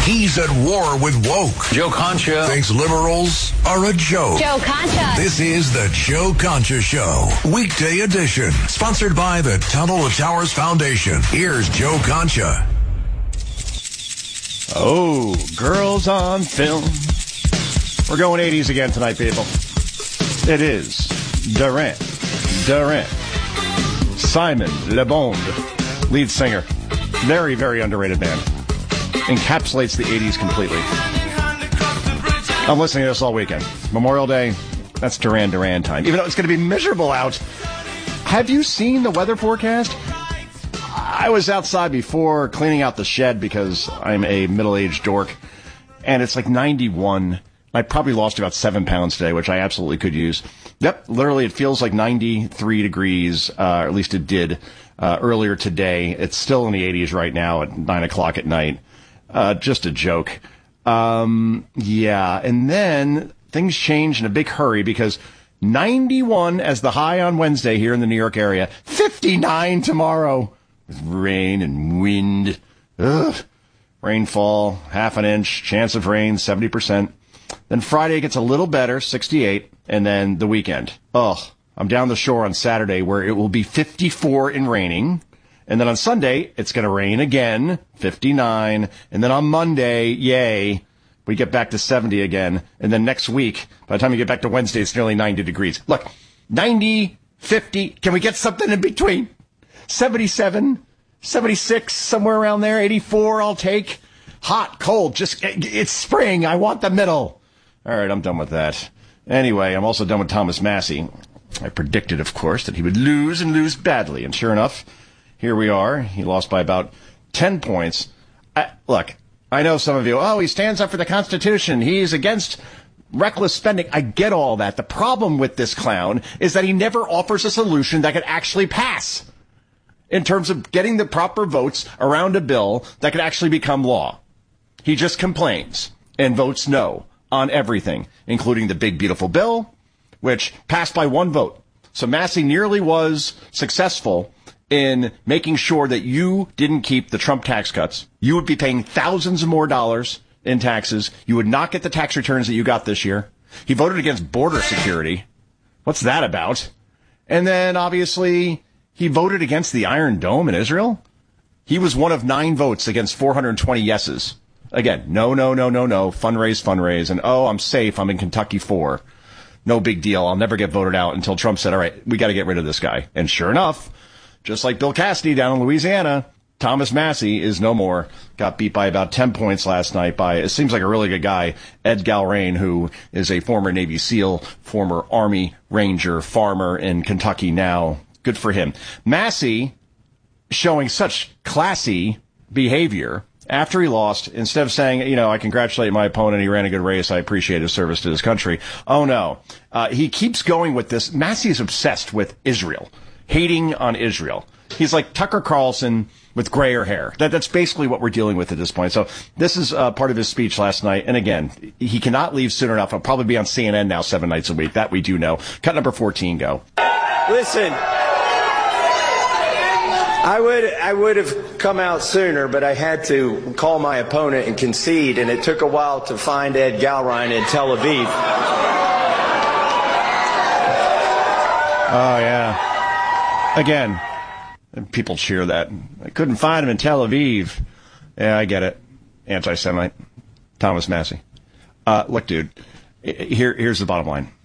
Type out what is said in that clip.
He's at war with woke. Joe Concha thinks liberals are a joke. Joe Concha. This is the Joe Concha Show, weekday edition, sponsored by the Tunnel to Towers Foundation. Here's Joe Concha. Oh, girls on film. We're going 80s again tonight, people. It is Duran Duran. Simon Le Bon, lead singer. Very, very underrated band. Encapsulates the 80s completely. I'm listening to this all weekend. Memorial Day, that's Duran Duran time. Even though it's going to be miserable out. Have you seen the weather forecast? I was outside before cleaning out the shed because I'm a middle-aged dork. And it's like 91. I probably lost about 7 pounds today, which I absolutely could use. Yep, literally it feels like 93 degrees, or at least it did earlier today. It's still in the 80s right now at 9 o'clock at night. Just a joke. Yeah, and then things change in a big hurry because 91 as the high on Wednesday here in the New York area. 59 tomorrow with rain and wind. Ugh. Rainfall, half an inch, chance of rain, 70%. Then Friday gets a little better, 68, and then the weekend. Oh, I'm down the shore on Saturday where it will be 54 and raining. And then on Sunday, it's going to rain again, 59. And then on Monday, yay, we get back to 70 again. And then next week, by the time you get back to Wednesday, it's nearly 90 degrees. Look, 90, 50, can we get something in between? 77, 76, somewhere around there, 84 I'll take. Hot, cold, just, it's spring, I want the middle. All right, I'm done with that. Anyway, I'm also done with Thomas Massie. I predicted, of course, that he would lose and lose badly. And sure enough, here we are. He lost by about 10 points. Look, I know some of you, he stands up for the Constitution. He's against reckless spending. I get all that. The problem with this clown is that he never offers a solution that could actually pass in terms of getting the proper votes around a bill that could actually become law. He just complains and votes no on everything, including the big, beautiful bill, which passed by one vote. So Massie nearly was successful in making sure that you didn't keep the Trump tax cuts. You would be paying thousands of more dollars in taxes. You would not get the tax returns that you got this year. He voted against border security. What's that about? And then, obviously, he voted against the Iron Dome in Israel. He was one of 9 votes against 420 yeses. Again, no, fundraise. And, I'm safe. I'm in Kentucky 4. No big deal. I'll never get voted out until Trump said, all right, we got to get rid of this guy. And sure enough, just like Bill Cassidy down in Louisiana, Thomas Massie is no more. Got beat by about 10 points last night by, it seems like a really good guy, Ed Galrain, who is a former Navy SEAL, former Army Ranger, farmer in Kentucky now. Good for him. Massie showing such classy behavior after he lost, instead of saying, I congratulate my opponent, he ran a good race, I appreciate his service to this country. Oh, no. He keeps going with this. Massie is obsessed with Israel, hating on Israel. He's like Tucker Carlson with grayer hair. That's basically what we're dealing with at this point. So this is part of his speech last night. And again, he cannot leave soon enough. He'll probably be on CNN now 7 nights a week. That we do know. Cut number 14, go. Listen. I would have come out sooner, but I had to call my opponent and concede, and it took a while to find Ed Galrain in Tel Aviv. Oh, yeah. Again, people cheer that. I couldn't find him in Tel Aviv. Yeah, I get it. Anti-Semite. Thomas Massie. Look, dude, here's the bottom line.